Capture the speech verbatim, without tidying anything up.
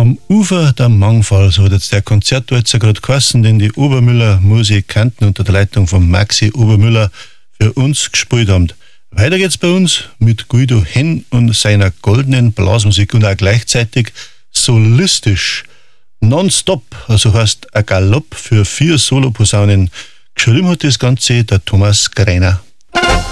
Am Ufer der Mangfall, so hat jetzt der Konzert jetzt gerade geheißen, den die Obermüller Musikanten unter der Leitung von Maxi Obermüller für uns gespielt haben. Weiter geht's bei uns mit Guido Henn und seiner goldenen Blasmusik und auch gleichzeitig solistisch. Nonstop, also heißt ein Galopp für vier Soloposaunen. Geschrieben hat das Ganze der Thomas Greiner.